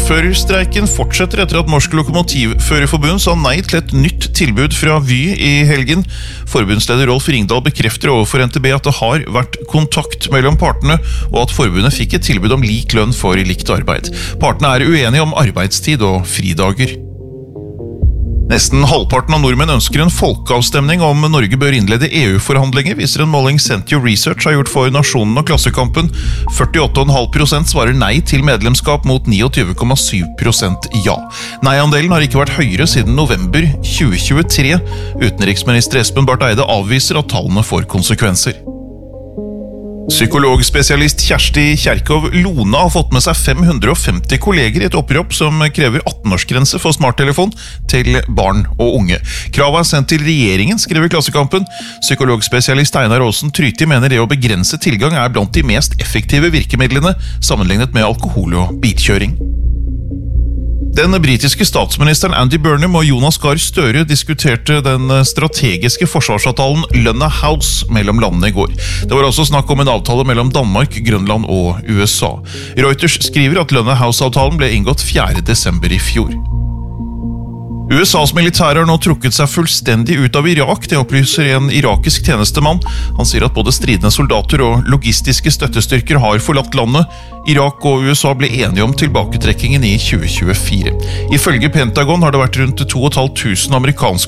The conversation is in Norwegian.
Lokførerstreiken fortsetter etter at Norsk Lokomotivførerforbund sa nei til et nytt tilbud fra Vy i helgen. Forbundsleder Rolf Ringdal bekrefter overfor NTB at det har vært kontakt mellom partene, og at forbundet fikk et tilbud om lik lønn for likt arbeid. Partene er uenige om arbeidstid og fridager. Nesten halvparten av nordmenn ønsker en folkeavstemning om Norge bør innlede EU-forhandlinger, viser en måling Sentio Research har gjort for Nasjonen og Klassekampen. 48,5% svarer nei til medlemskap mot 29,7% ja. Nei-andelen har ikke vært høyere siden november 2023. Utenriksminister Espen Barth Eide avviser at tallene får konsekvenser. Psykologspesialist Kjersti Kjerkov Lone har fått med seg 550 kolleger i et opprop som krever 18-årsgrense for smarttelefon til barn og unge. Kravet er sendt til regjeringen, skriver Klassekampen. Psykologspesialist Einar Aasen Tryti mener det å begrense tilgang er blant de mest effektive virkemidlene sammenlignet med alkohol og bilkjøring. Den britiske statsministeren Andy Burnham og Jonas Gahr Støre diskuterte den strategiske forsvarsavtalen Lønna House mellom landene i går. Det var også snakk om en avtale mellom Danmark, Grønland og USA. Reuters skriver at Lønna House-avtalen ble inngått 4. desember i fjor. USAs militære har nå trukket seg fullstendig ut av Irak, det opplyser en irakisk tjenestemann. Han sier at både stridende soldater og logistiske støttestyrker har forlatt landet. Irak og USA ble enige om tilbaketrekkingen i 2024. Ifølge Pentagon har det vært rundt 2500 amerikanske